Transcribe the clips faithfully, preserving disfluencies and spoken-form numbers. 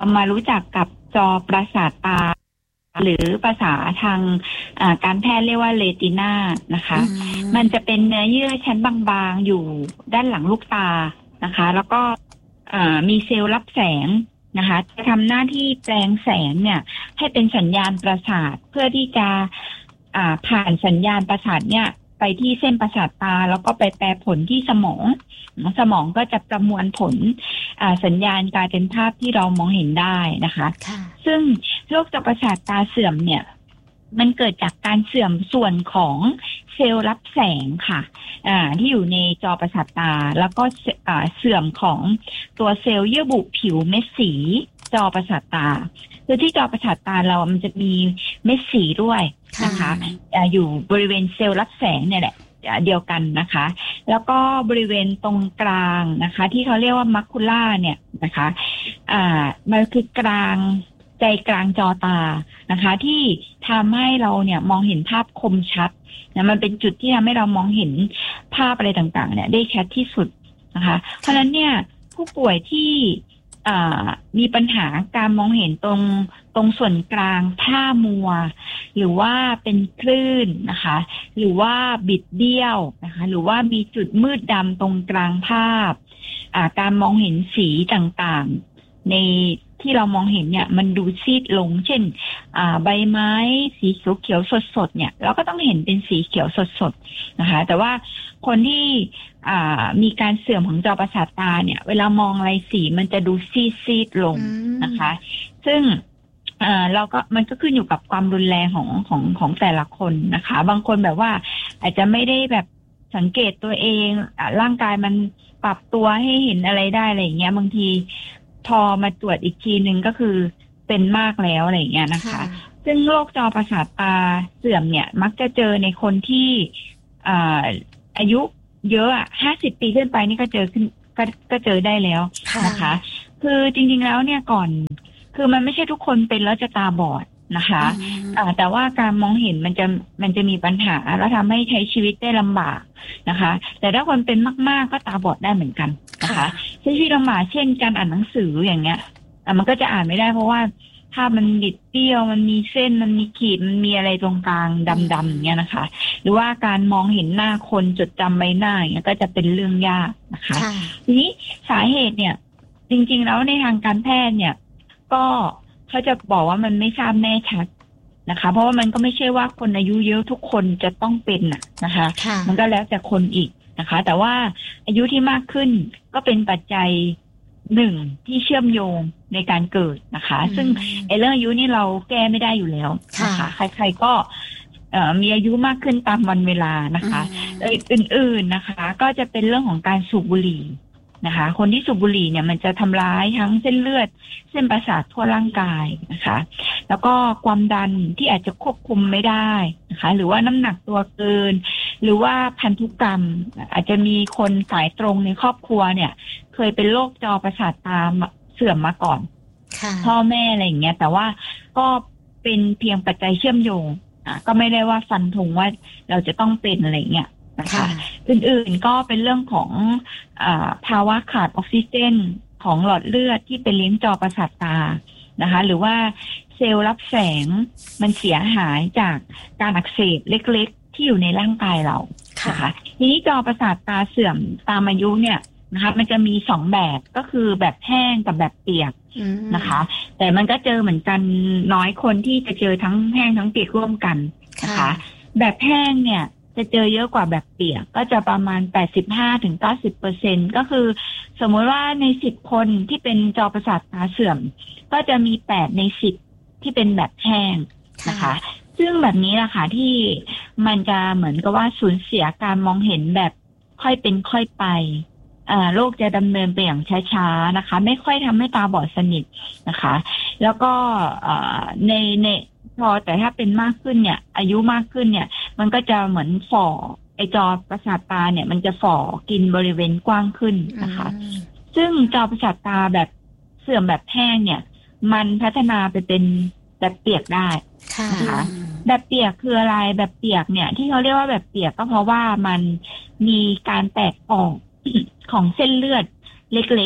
มารู้จักกับจอประสาทตาหรือภาษาทางการแพทย์เรียกว่าเรตินานะคะมันจะเป็นเนื้อเยื่อชั้นบางๆอยู่ด้านหลังลูกตานะคะแล้วก็มีเซลล์รับแสงนะคะจะทำหน้าที่แปลงแสงเนี่ยให้เป็นสัญญาณประสาทเพื่อที่จะผ่านสัญญาณประสาทเนี่ยไปที่เส้นประสาทตาแล้วก็ไปแปลผลที่สมองสมองก็จะประมวลผลสัญญาณกลายเป็นภาพที่เรามองเห็นได้นะคะซึ่งโรคจอประสาทตาเสื่อมเนี่ยมันเกิดจากการเสื่อมส่วนของเซลล์รับแสงค่ะที่อยู่ในจอประสาทตาแล้วก็เสื่อมของตัวเซลล์เยื่อบุผิวเม็ดสีจอประสาทตาคือที่จอประสาทตาเรามันจะมีเม็ดสีด้วยนะคะอยู่บริเวณเซลล์รับแสงเนี่ยแหละเดียวกันนะคะแล้วก็บริเวณตรงกลางนะคะที่เขาเรียกว่ามัคคูล่าเนี่ยนะคะอ่ามันคือกลางใจกลางจอตานะคะที่ทำให้เราเนี่ยมองเห็นภาพคมชัดนะมันเป็นจุดที่ทำให้เรามองเห็นภาพอะไรต่างๆเนี่ยได้ชัดที่สุดนะคะเพราะฉะนั้นเนี่ยผู้ป่วยที่มีปัญหาการมองเห็นตรงตรงส่วนกลางผ้ามัวหรือว่าเป็นคลื่นนะคะหรือว่าบิดเบี้ยวนะคะหรือว่ามีจุดมืดดำตรงกลางภาพการมองเห็นสีต่างๆในที่เรามองเห็นเนี่ยมันดูซีดลงเช่นใบไม้สีเขียวๆสดๆเนี่ยเราก็ต้องเห็นเป็นสีเขียวสดๆนะคะแต่ว่าคนที่มีการเสื่อมของจอประสาทตาเนี่ยเวลามองอะไรสีมันจะดูซีดๆลงนะคะซึ่งเราก็มันก็ขึ้นอยู่กับความรุนแรงของของของแต่ละคนนะคะบางคนแบบว่าอาจจะไม่ได้แบบสังเกตตัวเองร่างกายมันปรับตัวให้เห็นอะไรได้อะไรอย่างเงี้ยบางทีพอมาตรวจอีกทีนึงก็คือเป็นมากแล้วอะไรอย่างเงี้ยนะคะซึ่งโรคจอประสาทตาเสื่อมเนี่ยมักจะเจอในคนที่อายุเยอะอ่ะห้าสิบปีขึ้นไปนี่ก็เจอขึ้นก็ก็เจอได้แล้วนะคะคือจริงๆแล้วเนี่ยก่อนคือมันไม่ใช่ทุกคนเป็นแล้วจะตาบอดนะคะแต่ว่าการมองเห็นมันจะมันจะมีปัญหาแล้วทำให้ใช้ชีวิตได้ลำบากนะคะแต่ถ้าคนเป็นมากๆก็ตาบอดได้เหมือนกันนะคะใช้ชีวิตลำบากเช่นการอ่านหนังสืออย่างเงี้ยมันก็จะอ่านไม่ได้เพราะว่าภาพมันบิดเบี้ยวมันมีเส้นมันมีขีดมันมีอะไรตรงกลางดำๆอย่างเงี้ยนะคะหรือว่าการมองเห็นหน้าคนจดจำใบหน้าอย่างเงี้ยก็จะเป็นเรื่องยากนะคะทีนี้สาเหตุเนี่ยจริงๆแล้วในทางการแพทย์เนี่ยก็เขาจะบอกว่ามันไม่ทราบแน่ชัดนะคะเพราะว่ามันก็ไม่ใช่ว่าคนอายุเยอะทุกคนจะต้องเป็นนะคะมันก็แล้วแต่คนอีกนะคะแต่ว่าอายุที่มากขึ้นก็เป็นปัจจัยหนึ่งที่เชื่อมโยงในการเกิดนะคะซึ่งไอ้เรื่องอายุนี่เราแก้ไม่ได้อยู่แล้วนะคะใครๆก็มีอายุมากขึ้นตามวันเวลานะคะอื่นๆนะคะก็จะเป็นเรื่องของการสูบบุหรี่นะคะคนที่สูบบุหรี่เนี่ยมันจะทำร้ายทั้งเส้นเลือดเส้นประสาททั่วร่างกายนะคะแล้วก็ความดันที่อาจจะควบคุมไม่ได้นะคะหรือว่าน้ำหนักตัวเกินหรือว่าพันธุกรรมอาจจะมีคนสายตรงในครอบครัวเนี่ยเคยเป็นโรคจอประสาทตาเสื่อมมาก่อนพ่อแม่อะไรอย่างเงี้ยแต่ว่าก็เป็นเพียงปัจจัยเชื่อมโยงอ่ะก็ไม่ได้ว่าฟันธงว่าเราจะต้องเป็นอะไรเงี้ยนะคะอื่นๆก็เป็นเรื่องของอ่าภาวะขาดออกซิเจนของหลอดเลือดที่ไปเลี้ยงจอประสาทตานะคะหรือว่าเซลล์รับแสงมันเสียหายจากการอักเสบเล็กๆที่อยู่ในร่างกายเราค่ะทีนี้จอประสาทตาเสื่อมตามอายุเนี่ยนะคะมันจะมีสองแบบก็คือแบบแห้งกับแบบเปียกนะคะแต่มันก็เจอเหมือนกันน้อยคนที่จะเจอทั้งแห้งทั้งเปียกร่วมกันนะคะแบบแห้งเนี่ยจะเจอเยอะกว่าแบบเปียกก็จะประมาณ แปดสิบห้าถึงเก้าสิบเปอร์เซ็นต์ ก็คือสมมติว่าในสิบคนที่เป็นจอประสาทตาเสื่อมก็จะมีแปดในสิบที่เป็นแบบแห้งนะคะซึ่งแบบนี้แหละค่ะที่มันจะเหมือนกับว่าสูญเสียการมองเห็นแบบค่อยเป็นค่อยไปโรคจะดำเนินไปอย่างช้าๆนะคะไม่ค่อยทำให้ตาบอดสนิทนะคะแล้วก็ในในพอแต่ถ้าเป็นมากขึ้นเนี่ยอายุมากขึ้นเนี่ยมันก็จะเหมือนฝ่อไอจอประสาทตาเนี่ยมันจะฝ่อกินบริเวณกว้างขึ้นนะคะซึ่งจอประสาทตาแบบเสื่อมแบบแห้งเนี่ยมันพัฒนาไปเป็นแบบเปียกได้นะคะแบบเปียกคืออะไรแบบเปียกเนี่ยที่เขาเรียกว่าแบบเปียกก็เพราะว่ามันมีการแตกออกของเส้นเลือดเล็กๆ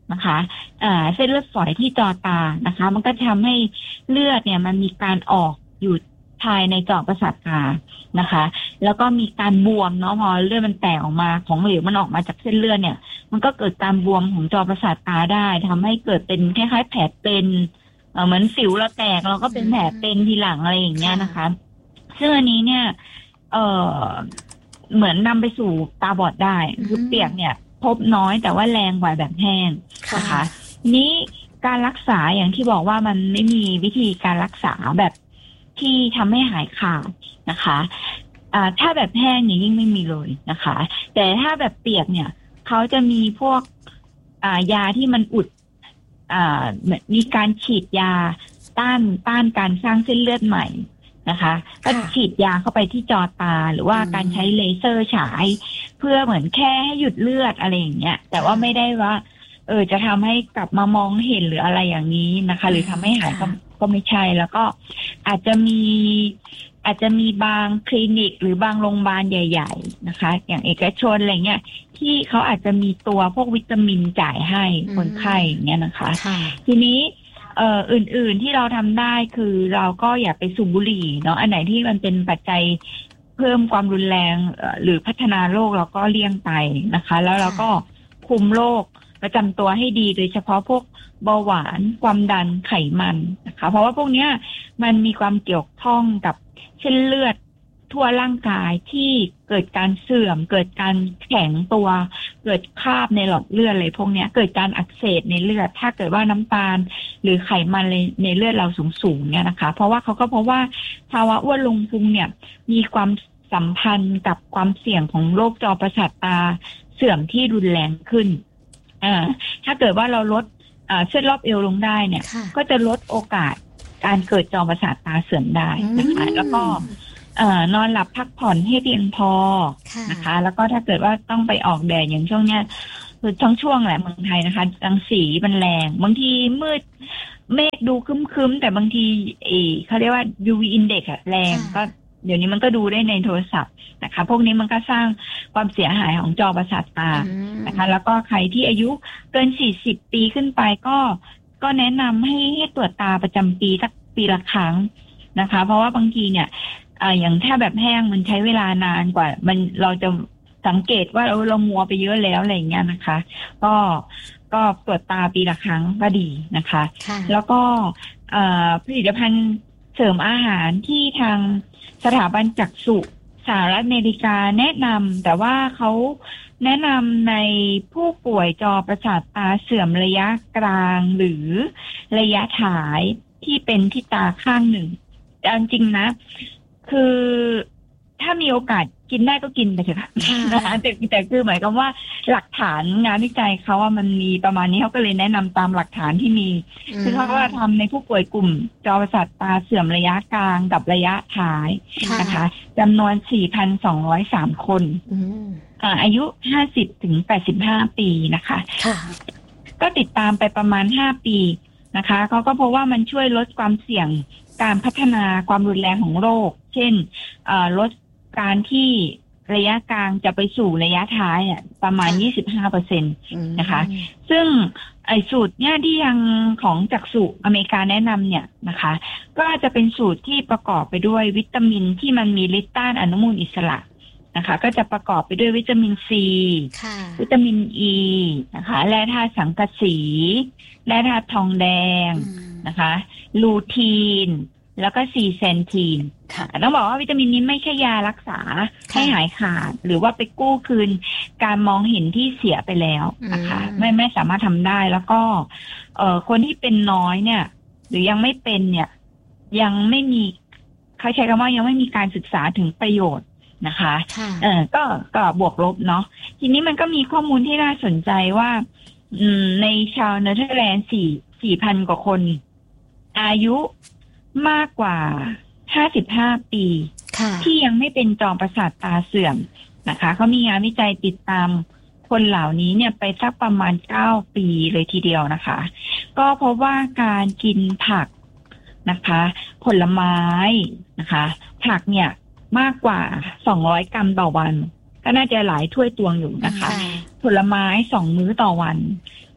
นะคะอ่าเส้นเลือดฝอยที่จอตานะคะมันก็ทำให้เลือดเนี่ยมันมีการออกอยู่ภายในจอประสาทตานะคะแล้วก็มีการบวมเนาะพอเลือดมันแตกออกมาของเหลวมันออกมาจากเส้นเลือดเนี่ยมันก็เกิดการบวมของจอประสาทตาได้ทำให้เกิดเป็นคล้ายๆแผลเป็นเอ่อเหมือนสิวเราแตกเราก็เป็นแผลเป็นทีหลังอะไรอย่างเงี้ยนะคะซึ่งอันนี้เนี่ยเอ่อเหมือนนำไปสู่ตาบอดได้คือเปียกเนี่ยพบน้อยแต่ว่าแรงกว่าแบบแห้งนะคะนี้การรักษาอย่างที่บอกว่ามันไม่มีวิธีการรักษาแบบที่ทำให้หายขาดนะคะอ่าถ้าแบบแห้งเนี่ยยิ่งไม่มีเลยนะคะแต่ถ้าแบบเปียกเนี่ยเขาจะมีพวกอ่ายาที่มันอุดอ่ามีการฉีดยาต้านต้านการสร้างเส้นเลือดใหม่นะคะก็ฉีดยาเข้าไปที่จอตาหรือว่าการใช้เลเซอร์ฉายเพื่อเหมือนแค่ให้หยุดเลือดอะไรอย่างเงี้ยแต่ว่าไม่ได้ว่าเออจะทำให้กลับมามองเห็นหรืออะไรอย่างนี้นะคะหรือทำให้หายก็ก็ไม่ใช่แล้วก็อาจจะมีอาจจะมีบางคลินิกหรือบางโรงพยาบาลใหญ่ๆนะคะอย่างเอกชนอะไรเงี้ยที่เขาอาจจะมีตัวพวกวิตามินจ่ายให้คนไข้อย่างเงี้ยนะคะทีนี้เอ่ออื่นๆที่เราทำได้คือเราก็อย่าไปสูบบุหรี่เนาะอันไหนที่มันเป็นปัจจัยเพิ่มความรุนแรงหรือพัฒนาโรคเราก็เลี่ยงไปนะคะแล้วเราก็คุมโรคประจำตัวให้ดีโดยเฉพาะพวกเบาหวานความดันไขมันนะคะเพราะว่าพวกเนี้ยมันมีความเกี่ยวข้องกับเส้นเลือดทั่วร่างกายที่เกิดการเสื่อมเกิดการแข็งตัวเกิดคราบในหลอดเลือดอะไรพวกเนี้ยเกิดการอักเสบในเลือดถ้าเกิดว่าน้ำตาลหรือไขมันในเลือดเราสูงๆเนี่ยนะคะเพราะว่าเขาก็เพราะว่าภาวะอ้วนลงพุงเนี่ยมีความสัมพันธ์กับความเสี่ยงของโรคจอประสาทตาเสื่อมที่รุนแรงขึ้นอ่าถ้าเกิดว่าเราลดอ่าเส้นรอบเอวลงได้เนี่ยก็จะลดโอกาสการเกิดจอประสาทตาเสื่อมได้นะคะแล้วก็เอ่อนอนหลับพักผ่อนให้เพียงพอนะคะแล้วก็ถ้าเกิดว่าต้องไปออกแดดอย่างช่วงเนี้ยคือทั้งช่วงแหละเมืองไทยนะคะรังสีมันแรงบางทีมืดเมฆดูครึ้มๆแต่บางทีเอเขาเรียกว่า ยู วี index อะแรงก็เดี๋ยวนี้มันก็ดูได้ในโทรศัพท์นะคะพวกนี้มันก็สร้างความเสียหายของจอประสาทตานะคะแล้วก็ใครที่อายุเกินสี่สิบปีขึ้นไปก็ก็แนะนำให้ให้ตรวจตาประจำปีสักปีละครั้งนะคะเพราะว่าบางทีเนี่ยอ่าอย่างถ้าแบบแห้งมันใช้เวลานานกว่ามันเราจะสังเกตว่าเราเรามัวไปเยอะแล้วอะไรอย่างเงี้ยนะคะก็ก็ตรวจตาปีละครั้งก็ดีนะคะแล้วก็ผลิตภัณฑ์เสริมอาหารที่ทางสถาบันจักษุสหรัฐอเมริกาแนะนำแต่ว่าเขาแนะนำในผู้ป่วยจอประสาทตาเสื่อมระยะกลางหรือระยะท้ายที่เป็นที่ตาข้างหนึ่งแต่จริงๆนะคือถ้ามีโอกาสกินได้ก็กินไปเถอะค่ะนะคะแต่แต่คือหมายความว่าหลักฐานงานวิจัยเขาว่ามันมีประมาณนี้เขาก็เลยแนะนำตามหลักฐานที่มีคือเขาว่าทำในผู้ป่วยกลุ่มจอประสาทตาเสื่อมระยะกลางกับระยะท้ายนะคะจำนวน สี่พันสองร้อยสาม คนอายุห้าสิบถึงแปดสิบห้าปีนะคะก็ติดตามไปประมาณห้าปีนะคะเขาก็พบว่ามันช่วยลดความเสี่ยงการพัฒนาความรุนแรงของโรคเช่นลดการที่ระยะกลางจะไปสู่ระยะท้ายเนี่ยประมาณ ยี่สิบห้าเปอร์เซ็นต์ นะคะซึ่งไอ้สูตรเนี่ยที่ยังของจักษุอเมริกาแนะนำเนี่ยนะคะก็จะเป็นสูตรที่ประกอบไปด้วยวิตามินที่มันมีฤทธิ์ต้านอนุมูลอิสระนะคะก็จะประกอบไปด้วยวิตามินซีวิตามินอีนะคะแร่ธาตุสังกะสีแร่ธาตุทองแดงนะคะลูทีนแล้วก็ซีเซนทีนต้องบอกว่าวิตามินนี้ไม่ใช่ยารักษาให้หายขาดหรือว่าไปกู้คืนการมองเห็นที่เสียไปแล้วนะคะไม่ไม่สามารถทำได้แล้วก็เอ่อคนที่เป็นน้อยเนี่ยหรือยังไม่เป็นเนี่ยยังไม่มีเขาใช้คำว่ายังไม่มีการศึกษาถึงประโยชน์นะคะเออก็ก็บวกลบเนาะทีนี้มันก็มีข้อมูลที่น่าสนใจว่าอืมในชาวเนเธอร์แลนด์สี่สี่พันกว่าคนอายุมากกว่าห้าสิบห้าปีที่ยังไม่เป็นจอประสาทตาเสื่อมนะคะเขามีงานวิจัยติดตามคนเหล่านี้เนี่ยไปสักประมาณเก้าปีเลยทีเดียวนะคะก็เพราะว่าการกินผักนะคะผลไม้นะคะผักเนี่ยมากกว่าสองร้อยกรัมต่อวันก็น่าจะหลายถ้วยตวงอยู่นะคะผลไม้สองมื้อต่อวัน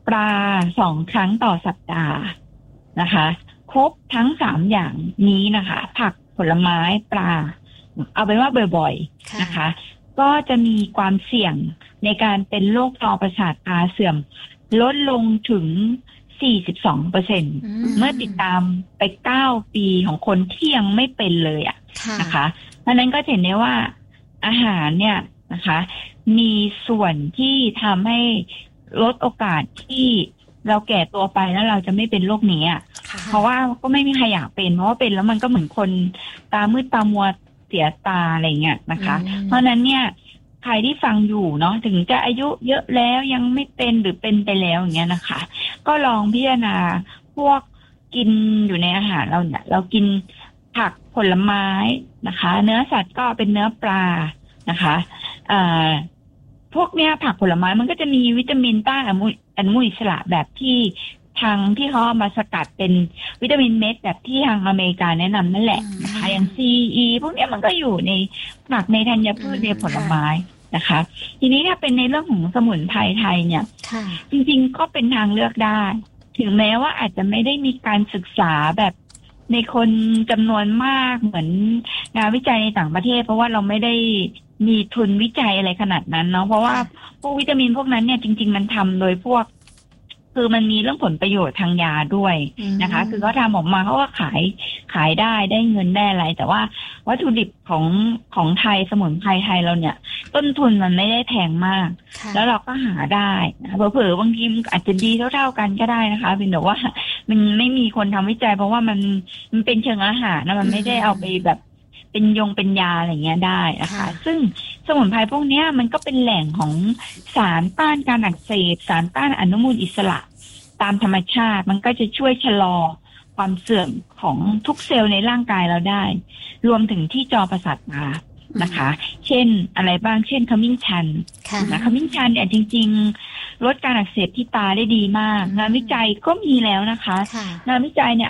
ปลาสองครั้งต่อสัปดาห์นะคะครบทั้งสามอย่างนี้นะคะผักผลไม้ปลาเอาเป็นว่าบ่อยๆนะคะก็จะมีความเสี่ยงในการเป็นโรคจอประสาทตาเสื่อมลดลงถึง สี่สิบสองเปอร์เซ็นต์ เมื่อติดตามไปเก้าปีของคนที่ยังไม่เป็นเลยอ่ะนะคะเพราะนั้นก็เห็นได้ว่าอาหารเนี่ยนะคะมีส่วนที่ทำให้ลดโอกาสที่เราแก่ตัวไปแล้วเราจะไม่เป็นโรคนี้อ่ะเพราะว่าก็ไม่มีใครอยากเป็นเพราะว่าเป็นแล้วมันก็เหมือนคนตามืดตามัวเสียตาอะไรเงี้ยนะคะเพราะนั้นเนี่ยใครที่ฟังอยู่เนาะถึงจะอายุเยอะแล้วยังไม่เป็นหรือเป็นไปแล้วอย่างเงี้ยนะคะก็ลองพิจารณาพวกกินอยู่ในอาหารเราเนี่ยเรากินผักผลไม้นะคะเนื้อสัตว์ก็เป็นเนื้อปลานะคะอ่าพวกเนี้ยผักผลไม้มันก็จะมีวิตามินต้านอนุอนุมูลอิสระแบบที่ทางที่เขาเอามาสกัดเป็นวิตามินเม็ดแบบที่ทางอเมริกาแนะนำนั่นแหละนะคะอย่าง ซี อี พวกเนี้ยมันก็อยู่ในผักในธัญพืชในผลไม้นะคะทีนี้ถ้าเป็นในเรื่องของสมุนไพรไทยเนี่ยจริงๆก็เป็นทางเลือกได้ถึงแม้ว่าอาจจะไม่ได้มีการศึกษาแบบในคนจำนวนมากเหมือนงานวิจัยในต่างประเทศเพราะว่าเราไม่ได้มีทุนวิจัยอะไรขนาดนั้นเนาะเพราะว่าพวกวิตามินพวกนั้นเนี่ยจริงๆมันทำโดยพวกคือมันมีเรื่องผลประโยชน์ทางยาด้วยนะคะคือเขาทำออกมาเขาก็ขายขายได้ได้เงินได้อะไรแต่ว่าวัตถุดิบของของไทยสมุนไพรไทยเราเนี่ยต้นทุนมันไม่ได้แพงมากแล้วเราก็หาได้นะเผลอๆบางทีอาจจะดีเท่าๆกันก็ได้นะคะเพียงแต่ว่ามันไม่มีคนทำวิจัยเพราะว่ามันมันเป็นเชิงอาหารนะมันไม่ได้เอาไปแบบเป็นยงเป็นยาอะไรเงี้ยได้นะคะซึ่งสมุนไพรพวกนี้มันก็เป็นแหล่งของสารต้านการอักเสบสารต้านอนุมูลอิสระตามธรรมชาติมันก็จะช่วยชะลอความเสื่อมของทุกเซลล์ในร่างกายเราได้รวมถึงที่จอประสาทตานะคะเช่นอะไรบ้างเช่นขมิ้นชันนะขมิ้นชันเนี่ยจริงๆลดการอักเสบที่ตาได้ดีมากงานวิจัยก็มีแล้วนะคะงานวิจัยเนี่ย